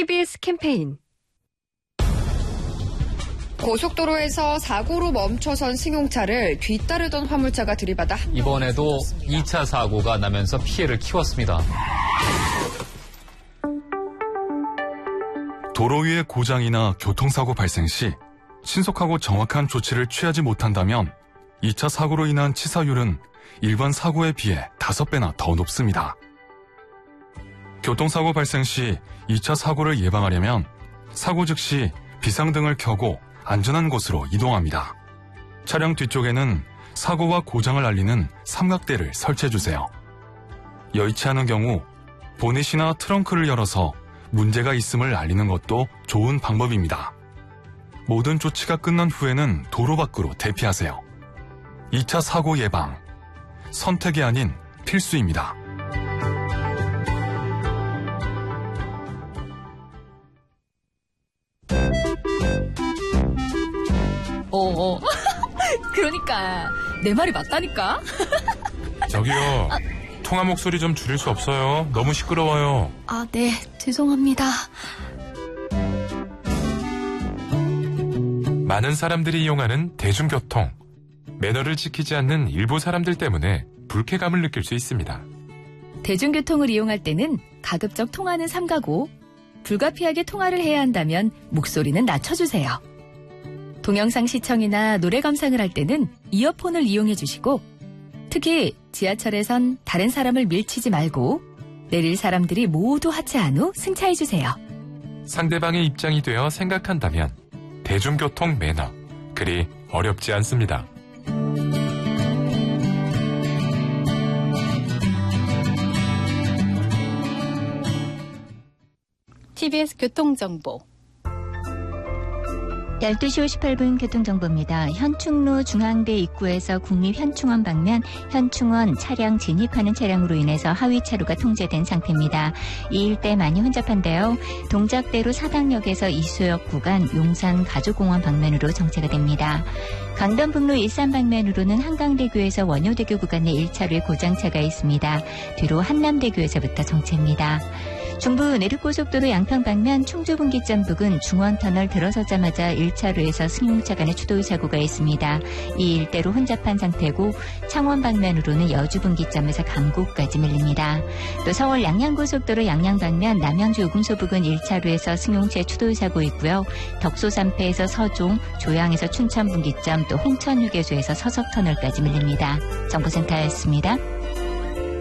TBS 캠페인. 고속도로에서 사고로 멈춰선 승용차를 뒤따르던 화물차가 들이받아 이번에도 2차 사고가 나면서 피해를 키웠습니다. 도로 위의 고장이나 교통사고 발생 시 신속하고 정확한 조치를 취하지 못한다면 2차 사고로 인한 치사율은 일반 사고에 비해 5배나 더 높습니다. 교통사고 발생 시 2차 사고를 예방하려면 사고 즉시 비상등을 켜고 안전한 곳으로 이동합니다. 차량 뒤쪽에는 사고와 고장을 알리는 삼각대를 설치해주세요. 여의치 않은 경우 보닛이나 트렁크를 열어서 문제가 있음을 알리는 것도 좋은 방법입니다. 모든 조치가 끝난 후에는 도로 밖으로 대피하세요. 2차 사고 예방, 선택이 아닌 필수입니다. 그러니까 내 말이 맞다니까. 저기요. 통화 목소리 좀 줄일 수 없어요? 너무 시끄러워요. 아, 네. 죄송합니다. 많은 사람들이 이용하는 대중교통. 매너를 지키지 않는 일부 사람들 때문에 불쾌감을 느낄 수 있습니다. 대중교통을 이용할 때는 가급적 통화는 삼가고 불가피하게 통화를 해야 한다면 목소리는 낮춰주세요. 동영상 시청이나 노래 감상을 할 때는 이어폰을 이용해 주시고 특히 지하철에선 다른 사람을 밀치지 말고 내릴 사람들이 모두 하차한 후 승차해 주세요. 상대방의 입장이 되어 생각한다면 대중교통 매너, 그리 어렵지 않습니다. TBS 교통정보 12시 58분 교통정보입니다. 현충로 중앙대 입구에서 국립현충원 방면 현충원 차량 진입하는 차량으로 인해서 하위 차로가 통제된 상태입니다. 이 일대 많이 혼잡한데요. 동작대로 사당역에서 이수역 구간 용산 가족공원 방면으로 정체가 됩니다. 강변북로 일산 방면으로는 한강대교에서 원효대교 구간 내 1차로에 고장차가 있습니다. 뒤로 한남대교에서부터 정체입니다. 중부 내륙고속도로 양평 방면 충주분기점 부근 중원터널 들어서자마자 1차로에서 승용차 간의 추돌 사고가 있습니다. 이 일대로 혼잡한 상태고 창원 방면으로는 여주분기점에서 감곡까지 밀립니다. 또 서울 양양고속도로 양양 방면 남양주 요금소 부근 1차로에서 승용차 추돌 사고 있고요. 덕소 3패에서 서종, 조양에서 춘천분기점 또 홍천휴게소에서 서석터널까지 밀립니다. 정보센터였습니다.